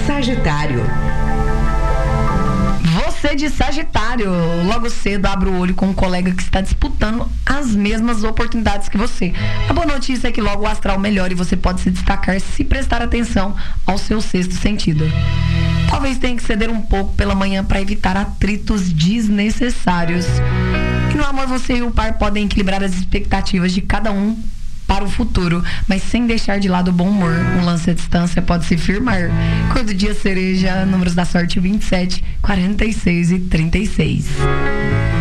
Sagitário. Você de Sagitário, logo cedo abre o olho com um colega que está disputando as mesmas oportunidades que você. A boa notícia é que logo o astral melhora e você pode se destacar se prestar atenção ao seu sexto sentido. Talvez tenha que ceder um pouco pela manhã para evitar atritos desnecessários. E no amor, você e o par podem equilibrar as expectativas de cada um para o futuro, mas sem deixar de lado o bom humor. Um lance à distância pode se firmar. Cor do dia cereja, números da sorte 27, 46 e 36.